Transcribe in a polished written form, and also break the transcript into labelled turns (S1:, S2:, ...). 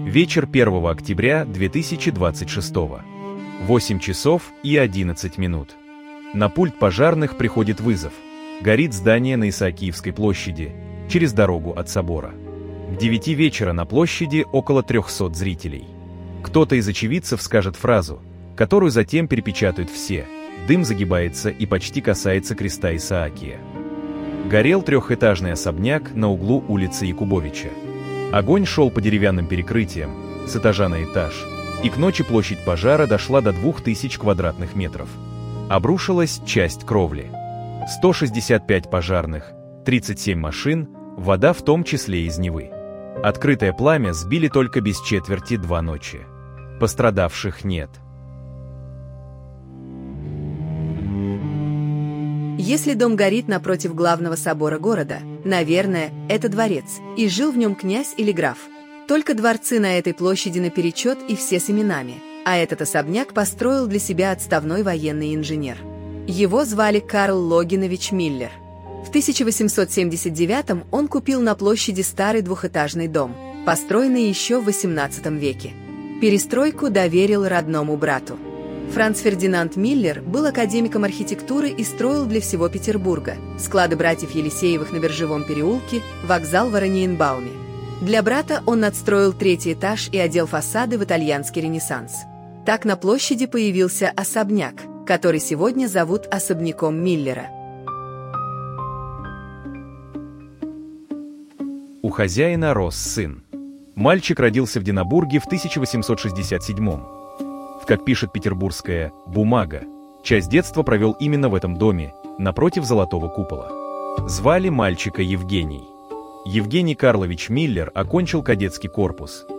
S1: Вечер 1 октября 2026. 8 часов и 11 минут. На пульт пожарных приходит вызов. Горит здание на Исаакиевской площади, через дорогу от собора. К 9 вечера на площади около 300 зрителей. Кто-то из очевидцев скажет фразу, которую затем перепечатают все. Дым загибается и почти касается креста Исаакия. Горел трехэтажный особняк на углу улицы Якубовича. Огонь шел по деревянным перекрытиям, с этажа на этаж, и к ночи площадь пожара дошла до 2000 квадратных метров. Обрушилась часть кровли. 165 пожарных, 37 машин, вода в том числе из Невы. Открытое пламя сбили только без четверти 2 ночи. Пострадавших нет.
S2: Если дом горит напротив главного собора города, наверное, это дворец, и жил в нем князь или граф. Только дворцы на этой площади наперечет и все с именами, а этот особняк построил для себя отставной военный инженер. Его звали Карл Логинович Миллер. В 1879 он купил на площади старый двухэтажный дом, построенный еще в XVIII веке. Перестройку доверил родному брату. Франц Фердинанд Миллер был академиком архитектуры и строил для всего Петербурга склады братьев Елисеевых на Биржевом переулке, вокзал в Ораниенбауме. Для брата он надстроил 3-й этаж и одел фасады в итальянский ренессанс. Так на площади появился особняк, который сегодня зовут особняком Миллера.
S1: У хозяина рос сын. Мальчик родился в Динабурге в 1867-м. Как пишет петербургская «Бумага», часть детства провел именно в этом доме, напротив золотого купола. Звали мальчика Евгений. Евгений Карлович Миллер окончил кадетский корпус,